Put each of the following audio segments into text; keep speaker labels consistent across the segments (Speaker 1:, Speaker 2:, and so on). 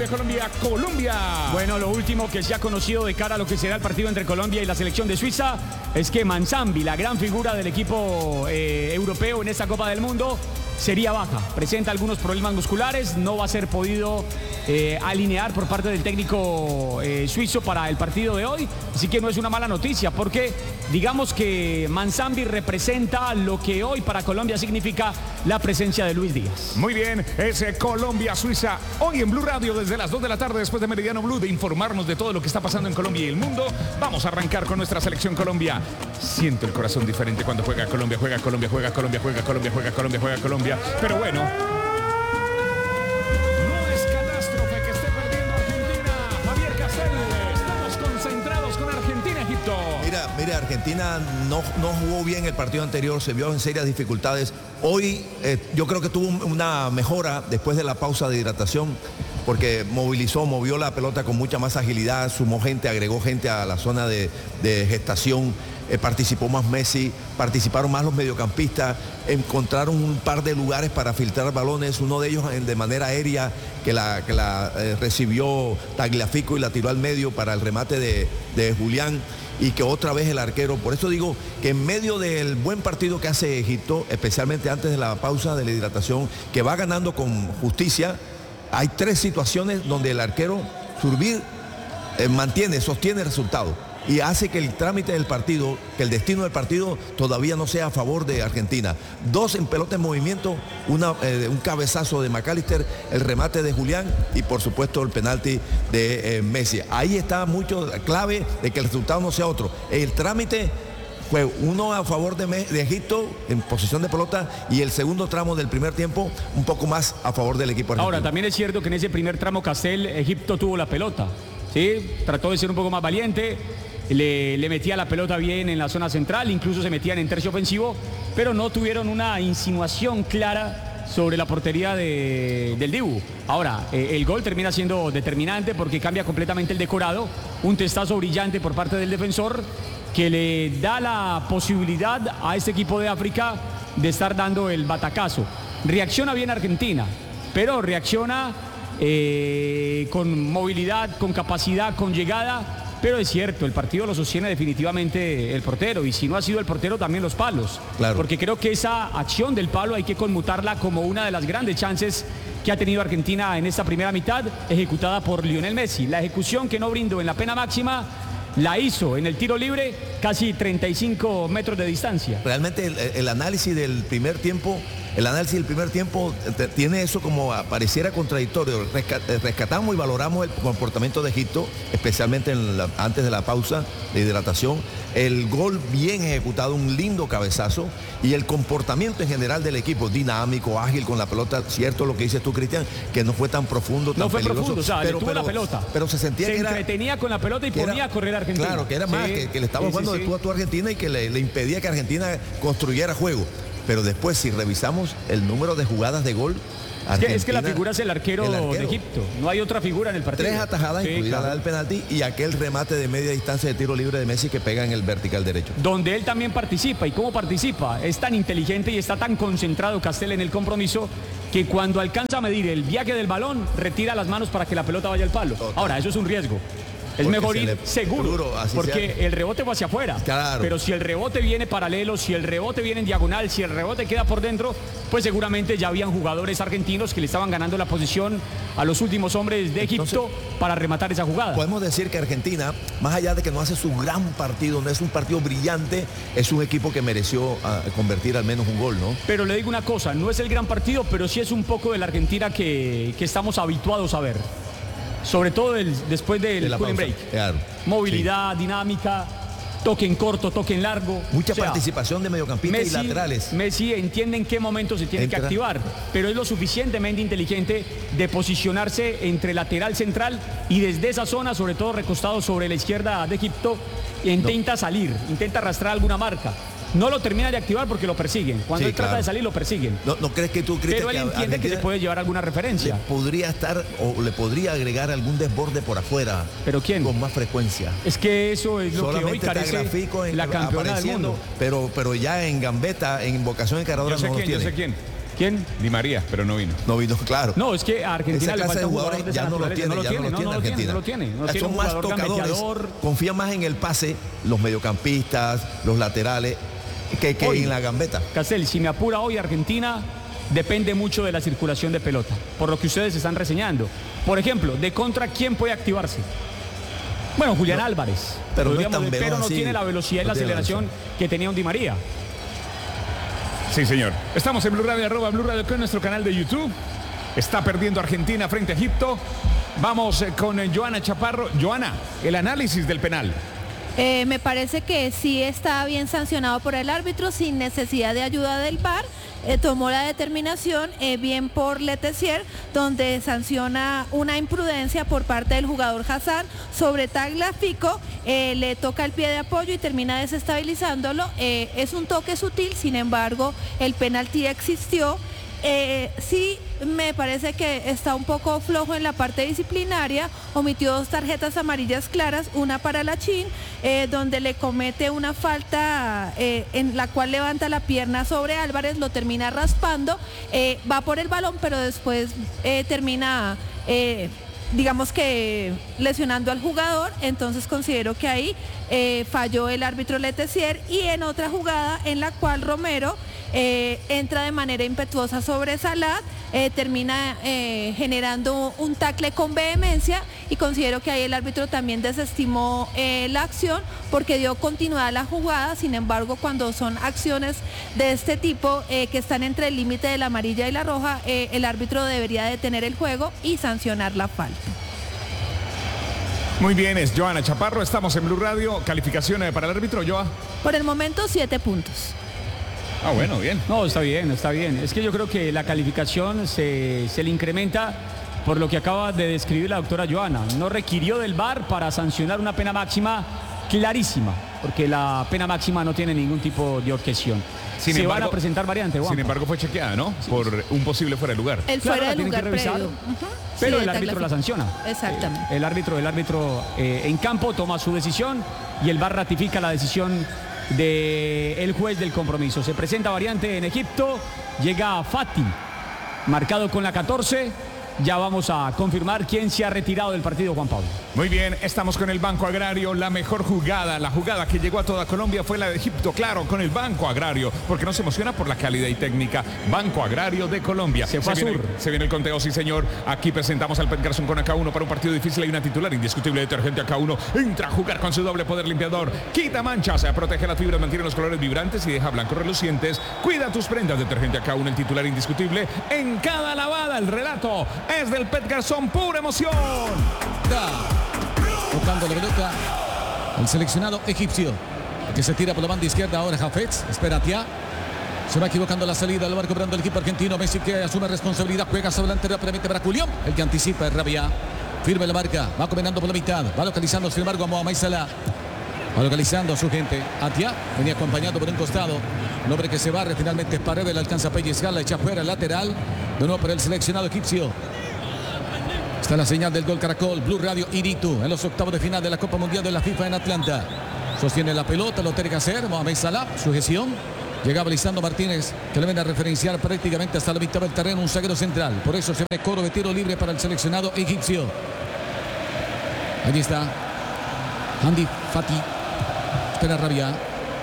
Speaker 1: Colombia.
Speaker 2: Bueno, lo último que se ha conocido de cara a lo que será el partido entre Colombia y la selección de Suiza es que Manzambi, la gran figura del equipo europeo en esta Copa del Mundo, sería baja. Presenta algunos problemas musculares, no va a ser podido alinear por parte del técnico suizo para el partido de hoy. Así que no es una mala noticia, porque digamos que Manzambi representa lo que hoy para Colombia significa la presencia de Luis Díaz.
Speaker 1: Muy bien, es Colombia-Suiza. Hoy en Blue Radio desde las 2 de la tarde, después de Meridiano Blue, de informarnos de todo lo que está pasando en Colombia y el mundo. Vamos a arrancar con nuestra selección Colombia. Siento el corazón diferente cuando juega Colombia, juega Colombia, juega Colombia, juega Colombia, juega Colombia, juega Colombia. Pero bueno, no es catástrofe que esté perdiendo Argentina. Javier Castel, estamos concentrados con Argentina-Egipto.
Speaker 3: Mira, Argentina no jugó bien el partido anterior, se vio en serias dificultades. Hoy yo creo que tuvo una mejora después de la pausa de hidratación, porque movió la pelota con mucha más agilidad, sumó gente, agregó gente a la zona de gestación. Participó más Messi, participaron más los mediocampistas, encontraron un par de lugares para filtrar balones, uno de ellos de manera aérea que la recibió Tagliafico y la tiró al medio para el remate de Julián, y que otra vez el arquero. Por eso digo que en medio del buen partido que hace Egipto, especialmente antes de la pausa de la hidratación, que va ganando con justicia, hay tres situaciones donde el arquero Zubir sostiene el resultado y hace que el trámite del partido, que el destino del partido todavía no sea a favor de Argentina. Dos en pelota en movimiento, un cabezazo de McAllister, el remate de Julián y por supuesto el penalti de Messi. Ahí está mucho clave de que el resultado no sea otro. El trámite fue uno a favor de Egipto en posición de pelota, y el segundo tramo del primer tiempo un poco más a favor del equipo argentino.
Speaker 2: Ahora, también es cierto que en ese primer tramo, Castel, Egipto tuvo la pelota, ¿sí? Trató de ser un poco más valiente, le metía la pelota bien en la zona central, incluso se metían en tercio ofensivo, pero no tuvieron una insinuación clara sobre la portería del Dibu. Ahora, el gol termina siendo determinante porque cambia completamente el decorado, un testazo brillante por parte del defensor que le da la posibilidad a este equipo de África de estar dando el batacazo. Reacciona bien Argentina, pero reacciona con movilidad, con capacidad, con llegada. Pero es cierto, el partido lo sostiene definitivamente el portero, y si no ha sido el portero, también los palos.
Speaker 3: Claro.
Speaker 2: Porque creo que esa acción del palo hay que conmutarla como una de las grandes chances que ha tenido Argentina en esta primera mitad, ejecutada por Lionel Messi. La ejecución que no brindó en la pena máxima la hizo en el tiro libre, casi 35 metros de distancia.
Speaker 3: Realmente el análisis del primer tiempo tiene eso como pareciera contradictorio. Rescatamos y valoramos el comportamiento de Egipto, especialmente antes de la pausa de hidratación. El gol bien ejecutado, un lindo cabezazo, y el comportamiento en general del equipo, dinámico, ágil con la pelota. Cierto lo que dices tú, Cristian, que no fue tan profundo, tan peligroso.
Speaker 2: No fue profundo, o sea, tuvo la pelota.
Speaker 3: Pero se sentía que
Speaker 2: entretenía con la pelota y ponía a correr a Argentina.
Speaker 3: Claro, que era más, que le estaba jugando de tú a tú a Argentina, y que le impedía que Argentina construyera juego. Pero después, si revisamos el número de jugadas de gol,
Speaker 2: es que la figura es el arquero de Egipto. No hay otra figura en el partido.
Speaker 3: 3 atajadas, incluida la del penalti, y aquel remate de media distancia de tiro libre de Messi que pega en el vertical derecho.
Speaker 2: Donde él también participa. ¿Y cómo participa? Es tan inteligente y está tan concentrado Castel en el compromiso que cuando alcanza a medir el viaje del balón, retira las manos para que la pelota vaya al palo. Total. Ahora, eso es un riesgo. Es mejor ir seguro, porque el rebote va hacia afuera.
Speaker 3: Claro.
Speaker 2: Pero si el rebote viene paralelo, si el rebote viene en diagonal, si el rebote queda por dentro, pues seguramente ya habían jugadores argentinos que le estaban ganando la posición a los últimos hombres de Egipto para rematar esa jugada.
Speaker 3: Podemos decir que Argentina, más allá de que no hace su gran partido, no es un partido brillante, es un equipo que mereció convertir al menos un gol, ¿no?
Speaker 2: Pero le digo una cosa, no es el gran partido, pero sí es un poco de la Argentina que estamos habituados a ver. Sobre todo después del cooling break.
Speaker 3: Claro.
Speaker 2: Movilidad, dinámica, toque en corto, toque en largo.
Speaker 3: Mucha participación de mediocampistas y laterales.
Speaker 2: Messi entiende en qué momento se tiene que activar, pero es lo suficientemente inteligente de posicionarse entre lateral central y desde esa zona, sobre todo recostado sobre la izquierda de Egipto, intenta salir, intenta arrastrar alguna marca. No lo termina de activar porque lo persiguen. Cuando él trata de salir, lo persiguen.
Speaker 3: ¿No crees que tú, Cristian?
Speaker 2: Pero él entiende que se puede llevar alguna referencia.
Speaker 3: Le podría agregar algún desborde por afuera.
Speaker 2: ¿Pero quién?
Speaker 3: Con más frecuencia.
Speaker 2: Es que eso es lo que hoy carece la campeona del mundo.
Speaker 3: Pero ya en gambeta, en invocación encaradora, no lo tiene.
Speaker 2: Yo sé quién. ¿Quién?
Speaker 1: Di María, pero no vino.
Speaker 3: No vino, claro.
Speaker 2: No, es que a Argentina
Speaker 3: Esa
Speaker 2: le
Speaker 3: clase
Speaker 2: falta
Speaker 3: de
Speaker 2: un jugador
Speaker 3: jugadores
Speaker 2: de esa
Speaker 3: ya no lo
Speaker 2: naturaleza.
Speaker 3: tiene,
Speaker 2: No lo tiene. No tiene
Speaker 3: Son
Speaker 2: un
Speaker 3: más
Speaker 2: jugador
Speaker 3: tocadores,
Speaker 2: gambeteador.
Speaker 3: confía más en el pase, los mediocampistas, los laterales, que
Speaker 2: Hoy,
Speaker 3: en la gambeta.
Speaker 2: Casel, si me apura hoy Argentina, depende mucho de la circulación de pelota, por lo que ustedes están reseñando. Por ejemplo, de contra, ¿quién puede activarse? Bueno, Julián Álvarez,
Speaker 3: pero no es tan
Speaker 2: pero
Speaker 3: veloz
Speaker 2: no
Speaker 3: así,
Speaker 2: tiene la velocidad y la
Speaker 3: no tiene la
Speaker 2: aceleración que tenía un Di María.
Speaker 1: Sí, señor. Estamos en Blue Radio, @Blue Radio, que es nuestro canal de YouTube. Está perdiendo Argentina frente a Egipto. Vamos con Joana Chaparro. Joana, el análisis del penal.
Speaker 4: Me parece que sí está bien sancionado por el árbitro sin necesidad de ayuda del VAR. Tomó la determinación bien por Letessier, donde sanciona una imprudencia por parte del jugador Hazard sobre Tagliafico, le toca el pie de apoyo y termina desestabilizándolo. Es un toque sutil, sin embargo el penalti existió. Sí, me parece que está un poco flojo en la parte disciplinaria, omitió 2 tarjetas amarillas claras, una para Lachín, donde le comete una falta en la cual levanta la pierna sobre Álvarez, lo termina raspando, va por el balón, pero después termina digamos que lesionando al jugador. Entonces considero que ahí falló el árbitro Letessier, y en otra jugada en la cual Romero entra de manera impetuosa sobre Salah, termina generando un tackle con vehemencia, y considero que ahí el árbitro también desestimó la acción porque dio continuidad a la jugada. Sin embargo, cuando son acciones de este tipo que están entre el límite de la amarilla y la roja, el árbitro debería detener el juego y sancionar la falta.
Speaker 1: Muy bien, es Joana Chaparro. Estamos en Blue Radio. Calificación para el árbitro, Joa.
Speaker 4: Por el momento 7 puntos.
Speaker 1: Ah, bueno, bien.
Speaker 2: No, está bien, está bien. Es que yo creo que la calificación se le incrementa por lo que acaba de describir la doctora Joana. No requirió del VAR para sancionar una pena máxima clarísima, porque la pena máxima no tiene ningún tipo de objeción. Se van a presentar variantes, Juanpa.
Speaker 1: Sin embargo, fue chequeada, ¿no? Sí, por un posible fuera de lugar.
Speaker 4: El
Speaker 2: claro,
Speaker 4: fuera de lugar previo.
Speaker 2: Pero
Speaker 4: sí,
Speaker 2: el árbitro la sanciona.
Speaker 4: Exactamente.
Speaker 2: El árbitro en campo toma su decisión y el VAR ratifica la decisión del juez del compromiso. Se presenta variante en Egipto, llega Fati, marcado con la 14. Ya vamos a confirmar quién se ha retirado del partido, Juan Pablo.
Speaker 1: Muy bien, estamos con el Banco Agrario. La mejor jugada, la jugada que llegó a toda Colombia fue la de Egipto, claro, con el Banco Agrario, porque nos emociona por la calidad y técnica. Banco Agrario de Colombia. Se viene el conteo, sí señor. Aquí presentamos al Pet Garzón con AK1 para un partido difícil. Hay una titular indiscutible, detergente AK1. Entra a jugar con su doble poder limpiador. Quita manchas, protege las fibras, mantiene los colores vibrantes y deja blancos relucientes. Cuida tus prendas, detergente AK1, el titular indiscutible en cada lavada. El relato es del Pet Garzón, pura emoción.
Speaker 5: Buscando la pelota el seleccionado egipcio, que se tira por la banda izquierda. Ahora Hafez, espera Tia. Se va equivocando la salida, lo va recuperando el equipo argentino. Messi, que asume responsabilidad, juega hacia adelante rápidamente para Julián, el que anticipa es Rabia. Firme la marca, va combinando por la mitad, va localizando sin embargo a Mohamed Salah. Va localizando a su gente. Atia venía acompañado por un costado. Un hombre que se barre, finalmente es Paredes, le alcanza a pellizcar, la echa fuera, lateral. De nuevo para el seleccionado egipcio. Está la señal del gol Caracol, Blue Radio Iritu, en los octavos de final de la Copa Mundial de la FIFA en Atlanta. Sostiene la pelota, lo tiene que hacer Mohamed Salah, su gestión. Llegaba Lisandro Martínez, que le viene a referenciar prácticamente hasta la mitad del terreno, un zaguero central. Por eso se ve coro de tiro libre para el seleccionado egipcio. Allí está Andy Fati. Espera Rabia.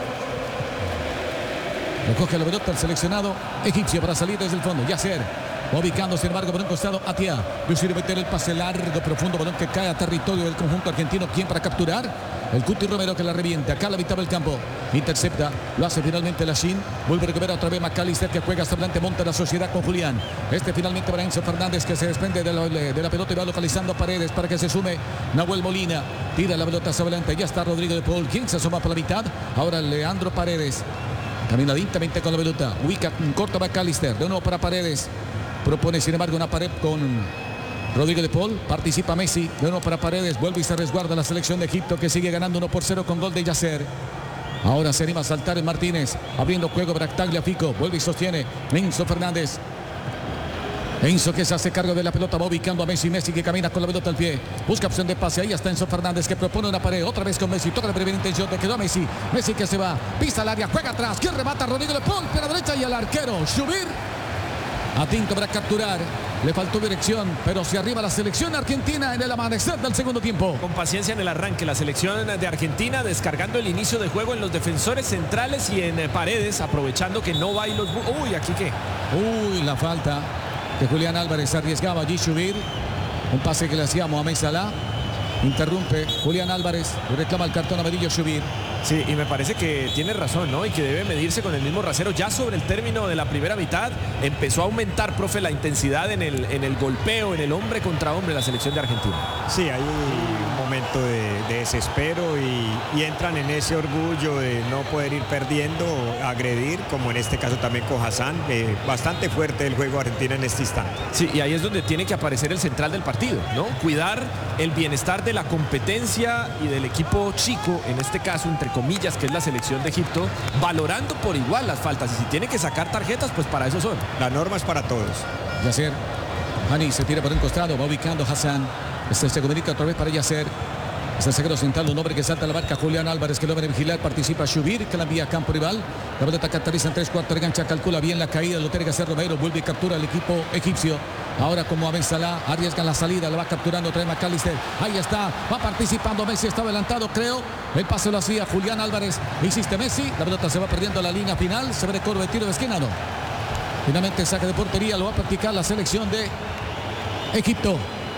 Speaker 5: Recoge la pelota el seleccionado egipcio para salir desde el fondo. Yasser. Va ubicando, sin embargo, por un costado Atia. Decide meter el pase largo, profundo, balón que cae a territorio del conjunto argentino. ¿Quién para capturar? El Cuti Romero, que la revienta. Acá a la mitad del campo. Intercepta. Lo hace finalmente Lachín. Vuelve a recuperar otra vez McAllister, que juega hasta adelante. Monta la sociedad con Julián. Finalmente para Enzo Fernández, que se desprende de la pelota y va localizando a Paredes para que se sume Nahuel Molina. Tira la pelota hacia adelante. Ya está Rodrigo de Paul. ¿Quién se asoma por la mitad? Ahora Leandro Paredes. Camina lentamente con la pelota. Ubica un corto McAllister. De nuevo para Paredes. Propone, sin embargo, una pared con Rodrigo de Paul. Participa Messi. De nuevo para Paredes. Vuelve y se resguarda la selección de Egipto, que sigue ganando 1-0 con gol de Yasser. Ahora se anima a saltar en Martínez. Abriendo juego para Tagliafico. Vuelve y sostiene Enzo Fernández. Enzo, que se hace cargo de la pelota, va ubicando a Messi. Messi, que camina con la pelota al pie. Busca opción de pase. Ahí está Enzo Fernández, que propone una pared. Otra vez con Messi. Toca la primera intención. Le quedó a Messi. Messi, que se va. Pisa al área. Juega atrás. ¿Quién remata? Rodrigo de Paul. Por la derecha y el arquero Shubir. Atinto para capturar. Le faltó dirección, pero se arriba la selección argentina en el amanecer del segundo tiempo.
Speaker 6: Con paciencia en el arranque, la selección de Argentina descargando el inicio de juego en los defensores centrales y en Paredes, aprovechando que no va y los... Uy, ¿aquí qué?
Speaker 5: Uy, la falta de Julián Álvarez, arriesgaba allí Shubir. Un pase que le hacía a Mohamed Salah. Interrumpe Julián Álvarez, reclama el cartón amarillo Shubir.
Speaker 6: Sí, y me parece que tiene razón, ¿no? Y que debe medirse con el mismo rasero. Ya sobre el término de la primera mitad empezó a aumentar, profe, la intensidad en el golpeo, en el hombre contra hombre, la selección de Argentina.
Speaker 7: Sí, hay un momento de desespero y entran en ese orgullo de no poder ir perdiendo, agredir, como en este caso también con Hassan. Bastante fuerte el juego argentino en este instante.
Speaker 6: Sí, y ahí es donde tiene que aparecer el central del partido, ¿no? Cuidar el bienestar de la competencia y del equipo chico, en este caso, entre comillas, que es la selección de Egipto, valorando por igual las faltas. Y si tiene que sacar tarjetas, pues para eso son.
Speaker 7: La norma es para todos.
Speaker 5: Yasser. Hani se tira por un costado, va ubicando Hassan. Se comunica otra vez para Yasser. Es el zaguero central, un hombre que salta a la barca, Julián Álvarez, que lo va a vigilar, participa Shubir, que la envía a campo rival. La pelota caracteriza en 3/4 de cancha, calcula bien la caída, lo tiene que hacer Romero, vuelve y captura al equipo egipcio. Ahora con Mohamed Salah, arriesgan la salida, lo va capturando, trae McAllister. Ahí está, va participando Messi, está adelantado, creo. El pase lo hacía Julián Álvarez. Insiste Messi, la pelota se va perdiendo a la línea final, se ve de curva de tiro de esquina, no. Finalmente saque de portería, lo va a practicar la selección de Egipto.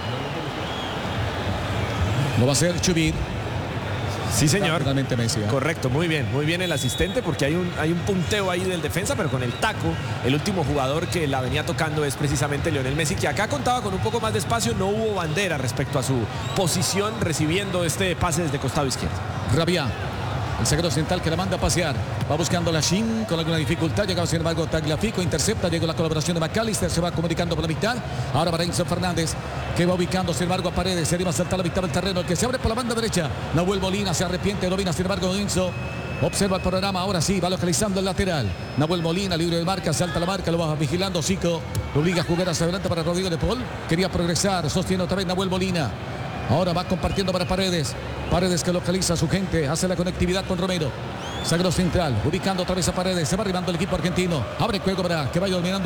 Speaker 5: Lo va a hacer Shubir.
Speaker 6: Sí, señor.
Speaker 5: Totalmente Messi, ¿eh?
Speaker 6: Correcto, muy bien el asistente, porque hay un punteo ahí del defensa, pero con el taco. El último jugador que la venía tocando es precisamente Lionel Messi, que acá contaba con un poco más de espacio. No hubo bandera respecto a su posición recibiendo este pase desde costado izquierdo.
Speaker 5: Rabia, el zaguero central que la manda a pasear. Va buscando la Shin con alguna dificultad. Llegaba sin embargo Tagliafico, intercepta. Llegó la colaboración de McAllister. Se va comunicando por la mitad. Ahora para Enzo Fernández, que va ubicando sin embargo a Paredes. Se arriba a saltar la mitad del terreno. El que se abre por la banda derecha. Nahuel Molina se arrepiente. Domina sin embargo Enzo. Observa el panorama. Ahora sí, va localizando el lateral. Nahuel Molina, libre de marca. Salta la marca. Lo va vigilando Zico. Lo obliga a jugar hacia adelante para Rodrigo de Paul. Quería progresar. Sostiene otra vez Nahuel Molina. Ahora va compartiendo para Paredes. Paredes que localiza a su gente. Hace la conectividad con Romero. Zaguero central, ubicando otra vez a Paredes. Se va arribando el equipo argentino. Abre juego para que vaya dominando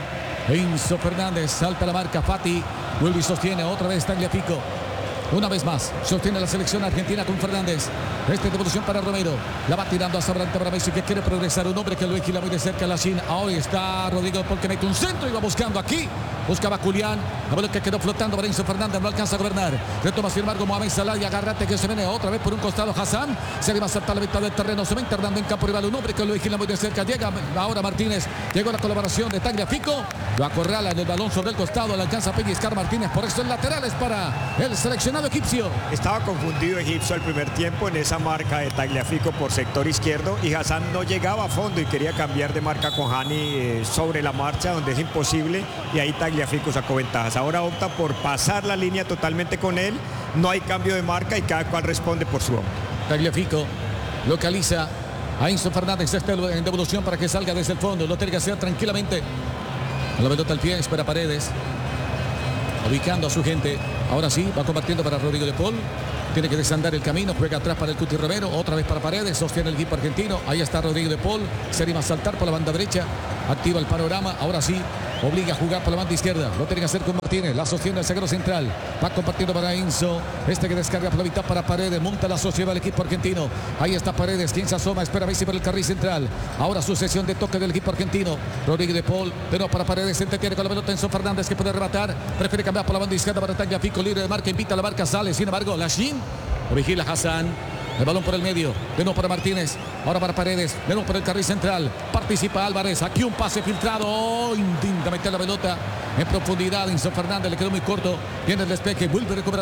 Speaker 5: Enzo Fernández. Salta la marca. Fati. Vuelve y sostiene otra vez Tagliafico. Una vez más, sostiene la selección argentina con Fernández. Esta devolución para Romero. La va tirando hacia adelante para Messi, que quiere progresar. Un hombre que lo vigila muy de cerca la China. Ahora está Rodrigo de Paul, que mete un centro y va buscando aquí. Buscaba Julián. La bola que quedó flotando para Enzo Fernández. No alcanza a gobernar. Retoma sin embargo Mohamed Salah y agárrate que se viene otra vez por un costado Hassan. Se va a saltar la mitad del terreno. Se va internando en campo rival. Un hombre que lo vigila muy de cerca. Llega ahora Martínez. Llegó la colaboración de Tagliafico. Lo acorrala en el balón sobre el costado. Le alcanza a pellizcar Martínez. Por eso el lateral es para el seleccionado egipcio.
Speaker 7: Estaba confundido Egipcio al primer tiempo en esa marca de Tagliafico por sector izquierdo, y Hassan no llegaba a fondo y quería cambiar de marca con Hani sobre la marcha, donde es imposible, y ahí Tagliafico sacó ventajas. Ahora opta por pasar la línea totalmente con él. No hay cambio de marca y cada cual responde por su hombro.
Speaker 5: Tagliafico localiza a Enzo Fernández. Está en devolución para que salga desde el fondo. Lo tiene que hacer tranquilamente. La pelota al pie, espera Paredes. Ubicando a su gente. Ahora sí, va compartiendo para Rodrigo de Paul. Tiene que desandar el camino. Juega atrás para el Cuti Romero. Otra vez para Paredes. Sostiene el equipo argentino. Ahí está Rodrigo de Paul. Se anima a saltar por la banda derecha. Activa el panorama. Ahora sí, obliga a jugar por la banda izquierda. Lo tiene que hacer con Martínez. La sostiene el zaguero central. Va compartiendo para Enzo. Este que descarga por la mitad para Paredes. Monta la sociedad del equipo argentino. Ahí está Paredes. Quien se asoma. Espera Messi por el carril central. Ahora sucesión de toque del equipo argentino. Rodrigo de Paul. Pero para Paredes. Se entretiene con la pelota Enzo Fernández, que puede rematar. Prefiere cambiar por la banda izquierda para Tagliafico. Libre de marca. Invita a la marca. Sale. Sin embargo, Lachin. Lo vigila Hassan. El balón por el medio. De nuevo para Martínez. Ahora para Paredes. De nuevo por el carril central. Participa Álvarez. Aquí un pase filtrado. Oh, intenta meter la pelota en profundidad. Enzo Fernández le quedó muy corto. Viene el despeje. Vuelve a recuperar